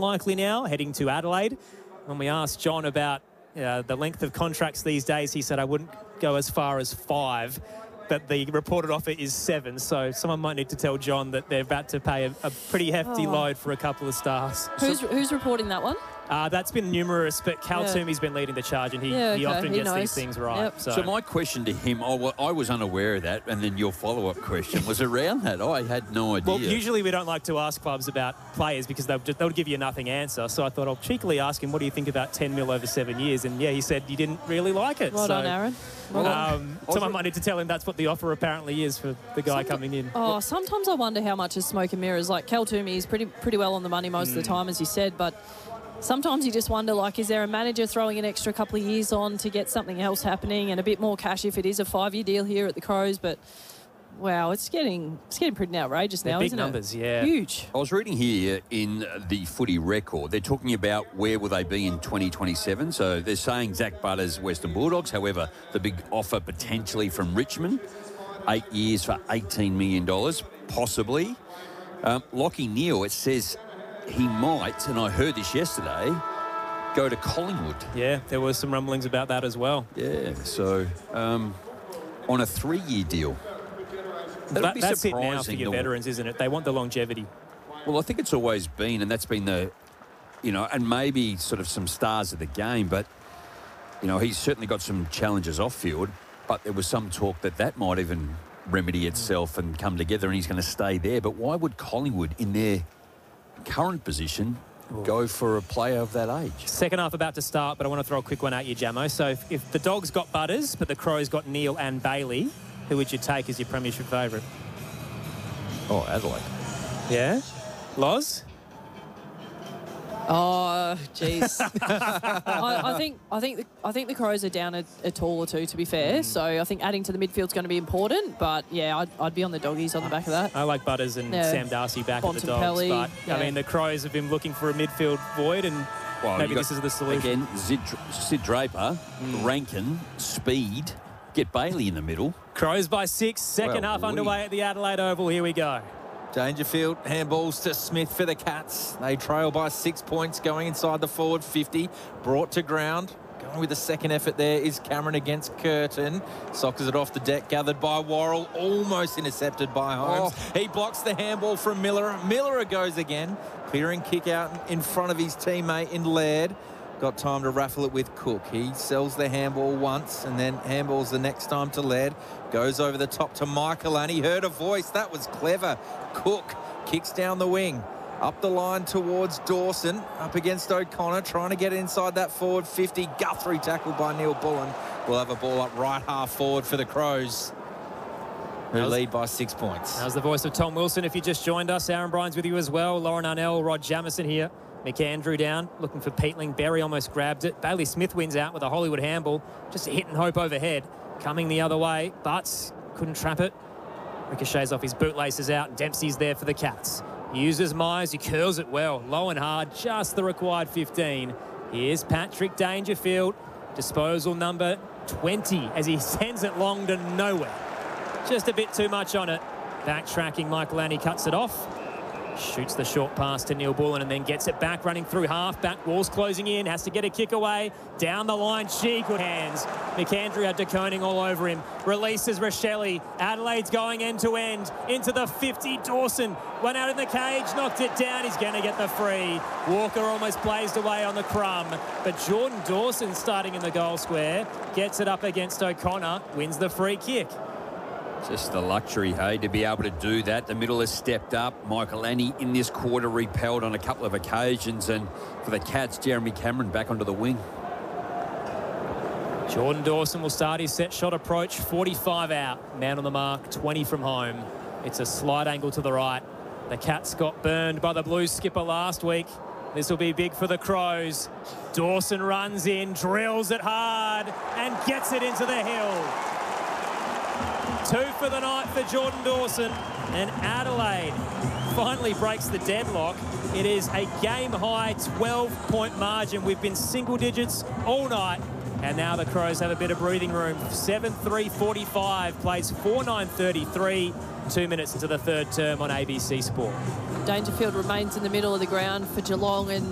unlikely now, heading to Adelaide. When we asked John about the length of contracts these days, he said, I wouldn't go as far as 5, but the reported offer is 7. So someone might need to tell John that they're about to pay a pretty hefty load for a couple of stars. Who's reporting that one? That's been numerous, but Cal Toomey's been leading the charge, and he often gets these things right. Yep. So my question to him, I was unaware of that, and then your follow-up question was around that. I had no idea. Well, usually we don't like to ask clubs about players because they'll give you a nothing answer. So I thought I'll cheekily ask him, what do you think about 10 mil over 7 years? And, he said you didn't really like it. Well done, Aaron. Someone might need to tell him that's what the offer apparently is for the guy coming in. Oh, sometimes I wonder how much is smoke and mirrors. Like, Cal Toomey is pretty well on the money most of the time, as you said, but sometimes you just wonder, like, is there a manager throwing an extra couple of years on to get something else happening and a bit more cash if it is a 5-year deal here at the Crows? But wow, it's getting pretty outrageous now, isn't it? Big numbers, yeah. Huge. I was reading here in the Footy Record, they're talking about where will they be in 2027. So they're saying Zach Butters, Western Bulldogs. However, the big offer potentially from Richmond, 8 years for $18 million, possibly. Lachie Neale, it says he might, and I heard this yesterday, go to Collingwood. Yeah, there were some rumblings about that as well. Yeah, so on a 3-year deal. That's it now for your veterans, isn't it? They want the longevity. Well, I think it's always been, and that's been the, and maybe sort of some stars of the game, but, he's certainly got some challenges off-field, but there was some talk that might even remedy itself and come together and he's going to stay there. But why would Collingwood, in their current position, go for a player of that age? Second half about to start, but I want to throw a quick one at you, Jamo. So if the Dogs got Butters, but the Crows got Neale and Bailey, who would you take as your premiership favourite? Oh, Adelaide. Yeah? Loz? Oh, jeez. I think the Crows are down a tall or two, to be fair. So I think adding to the midfield's going to be important. But yeah, I'd be on the Doggies on the back of that. I like Butters and Sam Darcy back at the Dogs. But I mean, the Crows have been looking for a midfield void, and maybe this is the solution. Again, Sid Draper, Rankin, speed. Get Bailey in the middle. Crows by 6. Second half underway at the Adelaide Oval. Here we go. Dangerfield, handballs to Smith for the Cats. They trail by 6 points, going inside the forward 50. Brought to ground. Going with the second effort there is Cameron against Curtin. Sockers it off the deck, gathered by Worrell. Almost intercepted by Holmes. He blocks the handball from Miller. Miller goes again. Clearing kick out in front of his teammate in Laird. Got time to raffle it with Cook. He sells the handball once and then handballs the next time to Laird. Goes over the top to Michael and he heard a voice. That was clever. Cook kicks down the wing. Up the line towards Dawson. Up against O'Connor. Trying to get inside that forward 50. Guthrie tackled by Neil Bullen. We'll have a ball up right half forward for the Crows, who lead by 6 points. That was the voice of Tom Wilson. If you just joined us, Aaron Bryan's with you as well. Lauren Arnell, Rod Jamieson here. McAndrew down, looking for Peatling. Berry almost grabbed it. Bailey Smith wins out with a Hollywood handball. Just a hit and hope overhead. Coming the other way. Butts couldn't trap it. Ricochets off his bootlaces out. Dempsey's there for the Cats. He uses Myers. He curls it well. Low and hard. Just the required 15. Here's Patrick Dangerfield. Disposal number 20 as he sends it long to nowhere. Just a bit too much on it. Backtracking, Michael Annie cuts it off. Shoots the short pass to Neil Bullen and then gets it back, running through half. Back wall's closing in, has to get a kick away. Down the line, good hands. McAndrew had De Koning all over him. Releases Rochelle. Adelaide's going end to end. Into the 50, Dawson. Went out in the cage, knocked it down. He's going to get the free. Walker almost blazed away on the crumb. But Jordan Dawson starting in the goal square. Gets it up against O'Connor. Wins the free kick. Just the luxury, hey, to be able to do that. The middle has stepped up. Michael Annie in this quarter repelled on a couple of occasions. And for the Cats, Jeremy Cameron back onto the wing. Jordan Dawson will start his set shot approach. 45 out. Man on the mark, 20 from home. It's a slight angle to the right. The Cats got burned by the Blues skipper last week. This will be big for the Crows. Dawson runs in, drills it hard, and gets it into the hill. 2 for the night for Jordan Dawson, and Adelaide finally breaks the deadlock. It is a game-high 12-point margin. We've been single digits all night, and now the Crows have a bit of breathing room. 7-3-45, plays 4-9-33, 2 minutes into the third term on ABC Sport. Dangerfield remains in the middle of the ground for Geelong, and